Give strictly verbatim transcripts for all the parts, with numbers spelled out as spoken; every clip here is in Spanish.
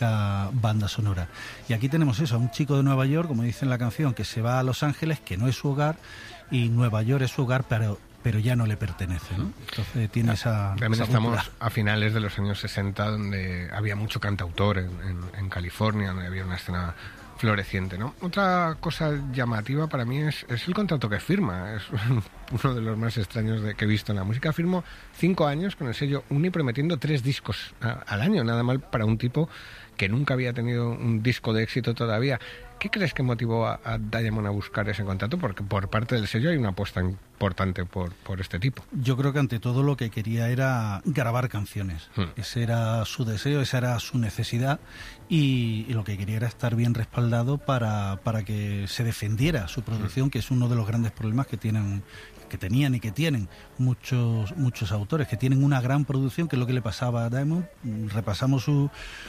perfecta banda sonora. Y aquí tenemos eso, a un chico de Nueva York, como dice en la canción, que se va a Los Ángeles, que no es su hogar, y Nueva York es su hogar, pero pero ya no le pertenece, ¿no? Entonces tiene esa... También esa estamos cultura. a finales de los años sesenta, donde había mucho cantautor en, en, en California, donde había una escena floreciente, ¿no? Otra cosa llamativa para mí es, es el contrato que firma. Es uno de los más extraños de, que he visto en la música. Firmó cinco años con el sello Uni, prometiendo tres discos a, al año, nada mal para un tipo que nunca había tenido un disco de éxito todavía. ¿Qué crees que motivó a, a Diamond a buscar ese contrato? Porque por parte del sello hay una apuesta importante por, por este tipo. Yo creo que ante todo lo que quería era grabar canciones. Hmm. Ese era su deseo, esa era su necesidad, y, y lo que quería era estar bien respaldado para, para que se defendiera su producción, hmm. que es uno de los grandes problemas que tienen que tenían y que tienen muchos muchos autores, que tienen una gran producción, que es lo que le pasaba a Diamond. Repasamos su,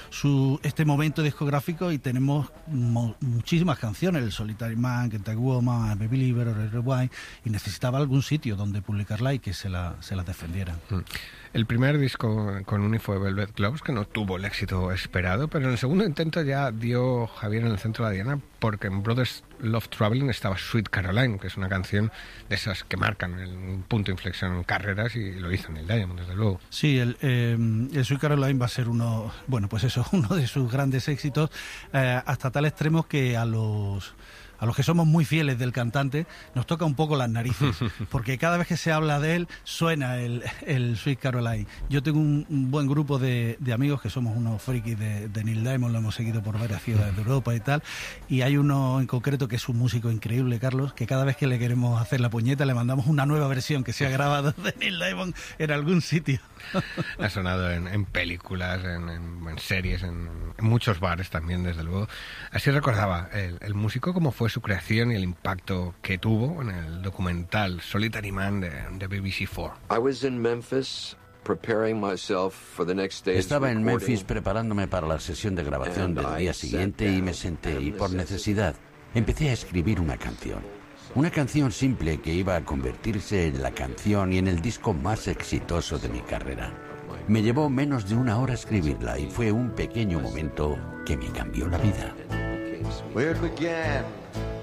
su este momento discográfico y tenemos mo, muchísimas canciones, el Solitary Man, Kentucky Woman, Baby Believer, Red Wine, y necesitaba algún sitio donde publicarla y que se la, se la defendiera. El primer disco con Uni fue Velvet Gloves, que no tuvo el éxito esperado, pero en el segundo intento ya dio Javier en el centro de la diana, porque en Brothers Love Traveling estaba Sweet Caroline, que es una canción de esas que marcan el punto de inflexión en carreras, y lo hizo en el Diamond, desde luego. Sí, el, eh, el Sweet Caroline va a ser uno, bueno, pues eso, uno de sus grandes éxitos, eh, hasta tal extremo que a los... a los que somos muy fieles del cantante, nos toca un poco las narices, porque cada vez que se habla de él, suena el, el Sweet Caroline. Yo tengo un, un buen grupo de, de amigos que somos unos frikis de, de Neil Diamond, lo hemos seguido por varias ciudades de Europa y tal, y hay uno en concreto que es un músico increíble, Carlos, que cada vez que le queremos hacer la puñeta le mandamos una nueva versión que se ha grabado de Neil Diamond en algún sitio. Ha sonado en, en películas, en, en, en series, en, en muchos bares también, desde luego. Así recordaba el, el músico cómo fue su creación y el impacto que tuvo en el documental Solitary Man de, de B B C cuatro. I was in Memphis preparing myself for the next day's Estaba en recording. Memphis preparándome para la sesión de grabación del día siguiente y me senté y por necesidad empecé a escribir una canción. Una canción simple que iba a convertirse en la canción y en el disco más exitoso de mi carrera. Me llevó menos de una hora escribirla y fue un pequeño momento que me cambió la vida. We began